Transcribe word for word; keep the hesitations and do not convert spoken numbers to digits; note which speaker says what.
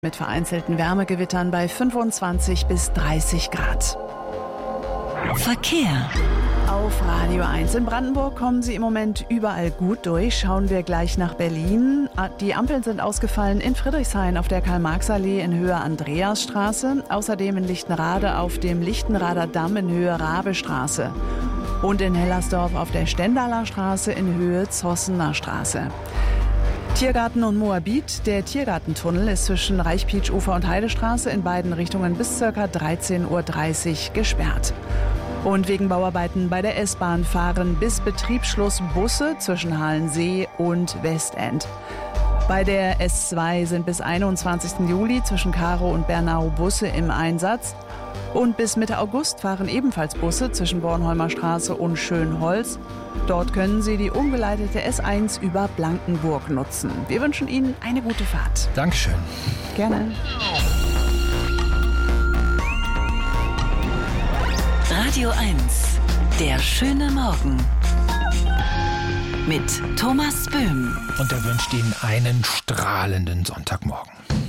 Speaker 1: Mit vereinzelten Wärmegewittern bei fünfundzwanzig bis dreißig Grad.
Speaker 2: Verkehr.
Speaker 1: Auf Radio eins in Brandenburg kommen Sie im Moment überall gut durch. Schauen wir gleich nach Berlin. Die Ampeln sind ausgefallen in Friedrichshain auf der Karl-Marx-Allee in Höhe Andreasstraße. Außerdem in Lichtenrade auf dem Lichtenrader Damm in Höhe Rabestraße. Und in Hellersdorf auf der Stendaler Straße in Höhe Zossener Straße. Tiergarten und Moabit. Der Tiergartentunnel ist zwischen Reichpietsch-Ufer und Heidestraße in beiden Richtungen bis ca. dreizehn Uhr dreißig gesperrt. Und wegen Bauarbeiten bei der S-Bahn fahren bis Betriebsschluss Busse zwischen Halensee und Westend. Bei der S zwei sind bis einundzwanzigsten Juli zwischen Karow und Bernau Busse im Einsatz. Und bis Mitte August fahren ebenfalls Busse zwischen Bornholmer Straße und Schönholz. Dort können Sie die umgeleitete S eins über Blankenburg nutzen. Wir wünschen Ihnen eine gute Fahrt.
Speaker 3: Dankeschön.
Speaker 1: Gerne.
Speaker 2: Radio eins, der schöne Morgen. Mit Thomas Böhm.
Speaker 3: Und er wünscht Ihnen einen strahlenden Sonntagmorgen.